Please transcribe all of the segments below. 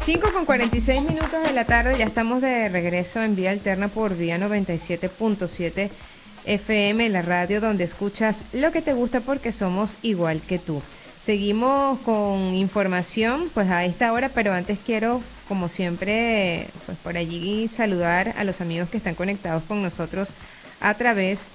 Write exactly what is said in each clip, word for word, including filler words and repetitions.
cinco con cuarenta y seis minutos de la tarde, ya estamos de regreso en Vía Alterna por Vía noventa y siete punto siete F M, la radio donde escuchas lo que te gusta porque somos igual que tú. Seguimos con información pues a esta hora, pero antes quiero, como siempre, pues por allí saludar a los amigos que están conectados con nosotros a través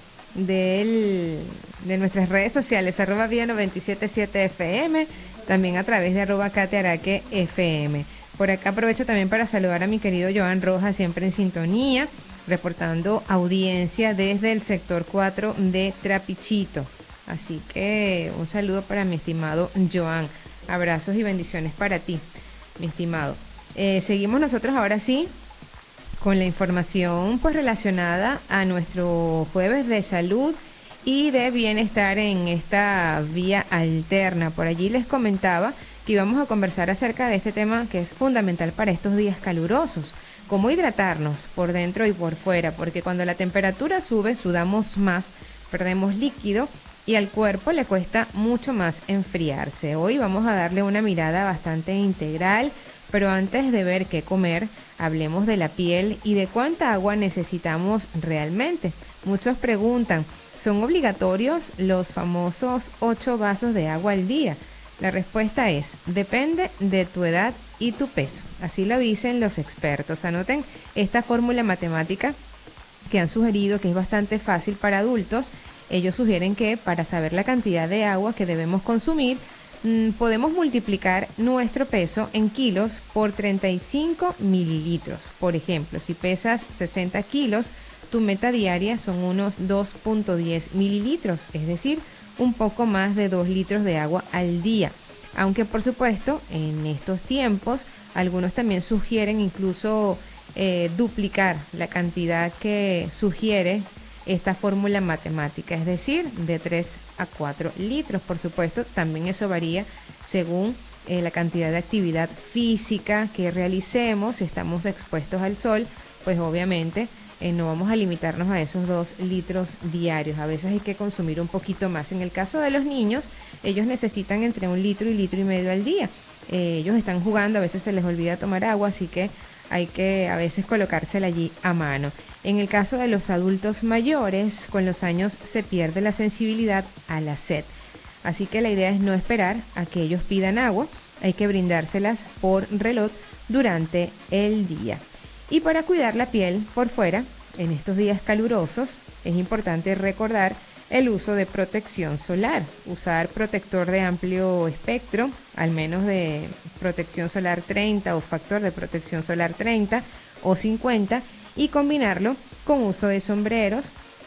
del, de nuestras redes sociales, arroba Vía noventa y siete punto siete F M, también a través de arroba Kate Araque F M. Por acá aprovecho también para saludar a mi querido Joan Rojas, siempre en sintonía, reportando audiencia desde el sector cuatro de Trapichito. Así que un saludo para mi estimado Joan. Abrazos y bendiciones para ti, mi estimado. Eh, seguimos nosotros ahora sí con la información pues relacionada a nuestro jueves de salud y de bienestar en esta vía alterna. Por allí les comentaba que íbamos a conversar acerca de este tema que es fundamental para estos días calurosos, cómo hidratarnos por dentro y por fuera, porque cuando la temperatura sube sudamos más, perdemos líquido y al cuerpo le cuesta mucho más enfriarse. Hoy vamos a darle una mirada bastante integral, pero antes de ver qué comer, hablemos de la piel y de cuánta agua necesitamos realmente. Muchos preguntan, ¿son obligatorios los famosos ocho vasos de agua al día? La respuesta es, depende de tu edad y tu peso. Así lo dicen los expertos. Anoten esta fórmula matemática que han sugerido, que es bastante fácil para adultos. Ellos sugieren que para saber la cantidad de agua que debemos consumir, mmm, podemos multiplicar nuestro peso en kilos por treinta y cinco mililitros. Por ejemplo, si pesas sesenta kilos, tu meta diaria son unos dos punto diez mililitros, es decir, un poco más de dos litros de agua al día. Aunque por supuesto, en estos tiempos, algunos también sugieren incluso eh, duplicar la cantidad que sugiere esta fórmula matemática, es decir, de tres a cuatro litros. Por supuesto, también eso varía según eh, la cantidad de actividad física que realicemos. Si estamos expuestos al sol, pues obviamente eh, no vamos a limitarnos a esos dos litros diarios. A veces hay que consumir un poquito más. En el caso de los niños, ellos necesitan entre un litro y litro y medio al día. Eh, ellos están jugando, a veces se les olvida tomar agua, así que hay que a veces colocársela allí a mano. En el caso de los adultos mayores, con los años se pierde la sensibilidad a la sed. Así que la idea es no esperar a que ellos pidan agua, hay que brindárselas por reloj durante el día. Y para cuidar la piel por fuera, en estos días calurosos, es importante recordar el uso de protección solar. Usar protector de amplio espectro, al menos de protección solar treinta o factor de protección solar treinta o cincuenta, y combinarlo con uso de sombreros,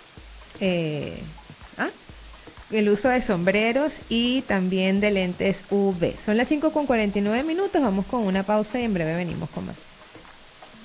eh, ¿ah? el uso de sombreros y también de lentes U V. Son las cinco con cuarenta y nueve minutos, vamos con una pausa y en breve venimos con más.